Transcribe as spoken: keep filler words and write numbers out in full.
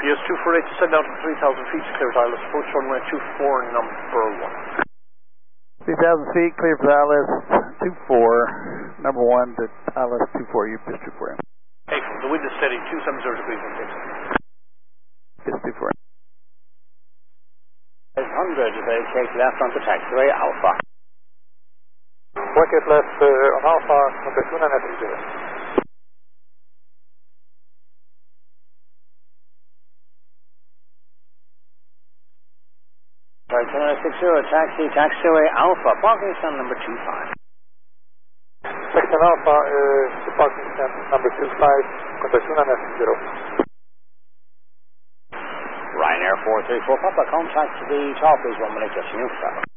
B S two four eight, descend down to three thousand feet to clear for I L S, approach runway two four, number one. three thousand feet, clear for I L S two four, number one to I L S two four, U P S two four. Hey, from the wind is steady, two seven zero degrees and six. U P S two four. one hundred, vacate left onto taxiway Alpha. Vacate left uh, on Alpha, number two nine three zero. Right, two nine six zero, taxi, taxiway Alpha, parking stand number two five. Section Alpha, uh, parking stand number two five, contact two nine three zero. Ryanair four three four, Papa, contact the top is one minute, just you.